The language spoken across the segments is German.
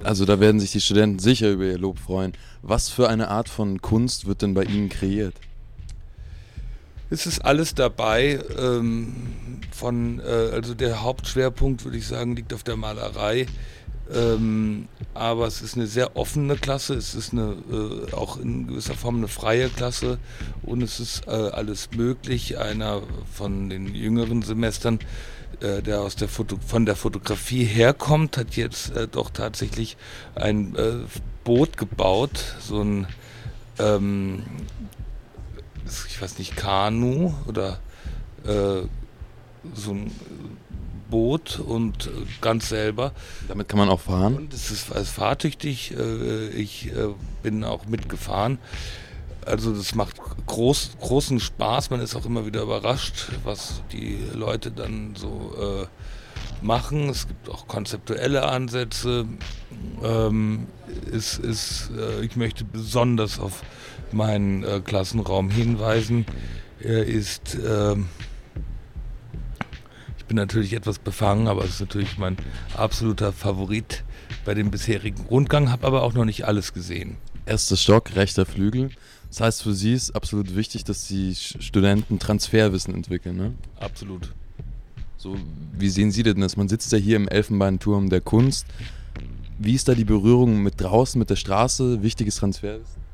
Also da werden sich die Studenten sicher über ihr Lob freuen. Was für eine Art von Kunst wird denn bei Ihnen kreiert? Es ist alles dabei. Also der Hauptschwerpunkt, würde ich sagen, liegt auf der Malerei. Aber es ist eine sehr offene Klasse, es ist auch in gewisser Form eine freie Klasse und es ist alles möglich. Einer von den jüngeren Semestern, der von der Fotografie herkommt, hat jetzt doch tatsächlich ein Boot gebaut, so ein, ich weiß nicht, Kanu oder so ein Boot und ganz selber. Damit kann man auch fahren? Und es ist fahrtüchtig. Ich bin auch mitgefahren. Also das macht großen Spaß. Man ist auch immer wieder überrascht, was die Leute dann so machen. Es gibt auch konzeptuelle Ansätze. Ich möchte besonders auf meinen Klassenraum hinweisen. Ich bin natürlich etwas befangen, aber es ist natürlich mein absoluter Favorit bei dem bisherigen Rundgang, habe aber auch noch nicht alles gesehen. Erster Stock, rechter Flügel. Das heißt, für Sie ist absolut wichtig, dass die Studenten Transferwissen entwickeln, ne? Absolut. So, wie sehen Sie denn das? Man sitzt ja hier im Elfenbeinturm der Kunst. Wie ist da die Berührung mit draußen, mit der Straße? Wichtiges Transferwissen?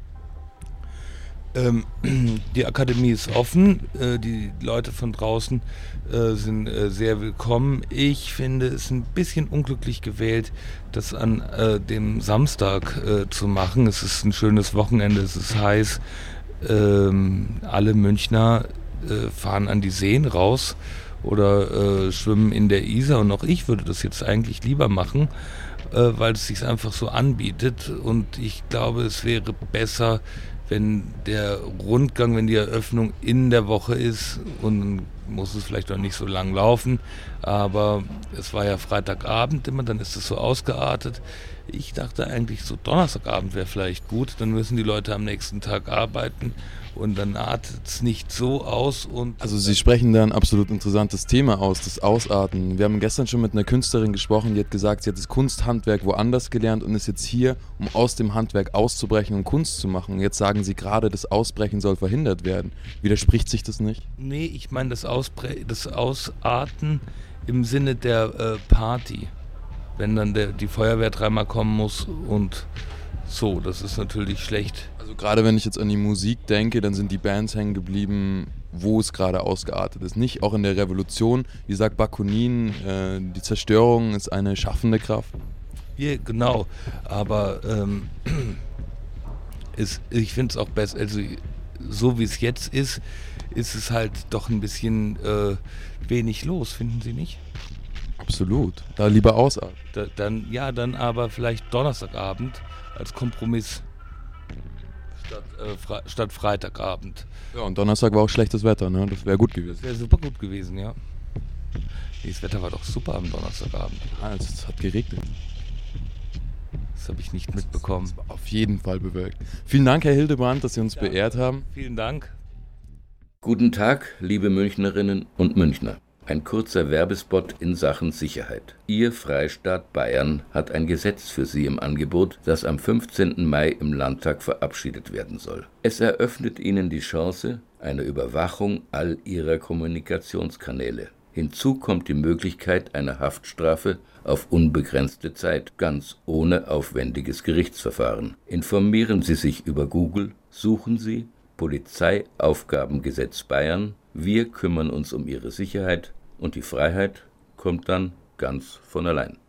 Die Akademie ist offen, die Leute von draußen sind sehr willkommen. Ich finde es ein bisschen unglücklich gewählt, das an dem Samstag zu machen. Es ist ein schönes Wochenende, es ist heiß. Alle Münchner fahren an die Seen raus oder schwimmen in der Isar und auch ich würde das jetzt eigentlich lieber machen, weil es sich einfach so anbietet und ich glaube, es wäre besser, wenn der Rundgang, wenn die Eröffnung in der Woche ist und dann muss es vielleicht noch nicht so lang laufen, aber es war ja Freitagabend immer, dann ist es so ausgeartet. Ich dachte eigentlich so Donnerstagabend wäre vielleicht gut, dann müssen die Leute am nächsten Tag arbeiten und dann artet es nicht so aus. Also Sie sprechen da ein absolut interessantes Thema aus, das Ausarten. Wir haben gestern schon mit einer Künstlerin gesprochen, die hat gesagt, sie hat das Kunsthandwerk woanders gelernt und ist jetzt hier, um aus dem Handwerk auszubrechen und Kunst zu machen. Jetzt sagen Sie gerade, das Ausbrechen soll verhindert werden. Widerspricht sich das nicht? Nee, ich meine das Ausarten im Sinne der Party. Wenn dann die Feuerwehr dreimal kommen muss und so, das ist natürlich schlecht. Also gerade wenn ich jetzt an die Musik denke, dann sind die Bands hängen geblieben, wo es gerade ausgeartet ist. Nicht auch in der Revolution, wie sagt Bakunin, die Zerstörung ist eine schaffende Kraft. Ja, genau, aber ich finde es auch besser, also so wie es jetzt ist es halt doch ein bisschen wenig los, finden Sie nicht? Absolut, da lieber ausatmen. Dann aber vielleicht Donnerstagabend als Kompromiss statt Freitagabend. Ja, und Donnerstag war auch schlechtes Wetter, ne? Das wäre gut gewesen. Das wäre super gut gewesen, ja. Das Wetter war doch super am Donnerstagabend. Ah, es hat geregnet. Das habe ich nicht mitbekommen. Das war auf jeden Fall bewölkt. Vielen Dank, Herr Hildebrand, dass Sie uns beehrt haben. Vielen Dank. Guten Tag, liebe Münchnerinnen und Münchner. Ein kurzer Werbespot in Sachen Sicherheit. Ihr Freistaat Bayern hat ein Gesetz für Sie im Angebot, das am 15. Mai im Landtag verabschiedet werden soll. Es eröffnet Ihnen die Chance einer Überwachung all Ihrer Kommunikationskanäle. Hinzu kommt die Möglichkeit einer Haftstrafe auf unbegrenzte Zeit, ganz ohne aufwendiges Gerichtsverfahren. Informieren Sie sich über Google, suchen Sie Polizeiaufgabengesetz Bayern. Wir kümmern uns um Ihre Sicherheit und die Freiheit kommt dann ganz von allein.